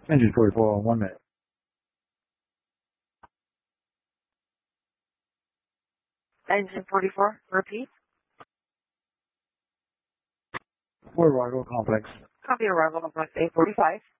Engine 44 on 1 minute. Engine 44, repeat. Fort Arrival Complex. Copy arrival complex 845.